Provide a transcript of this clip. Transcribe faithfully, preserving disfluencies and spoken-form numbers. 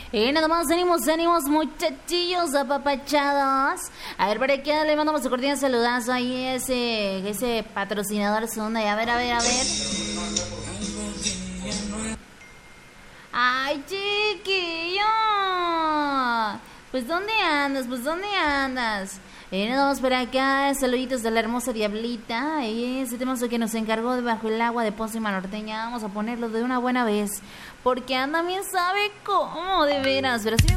Y nada más, ánimos, ánimos, muchachillos apapachados. A ver, para aquí le mandamos un cordial saludazo ahí a ese, ese patrocinador Sonda. Y a ver, a ver, a ver. Ay, chiquillo. Pues, ¿dónde andas? Pues, ¿dónde andas? Y nada más por acá, saluditos de la hermosa Diablita. Y ese tema que nos encargó de Bajo el Agua de Pócima Norteña. Vamos a ponerlo de una buena vez, porque anda bien sabe cómo, de veras. Pero sí me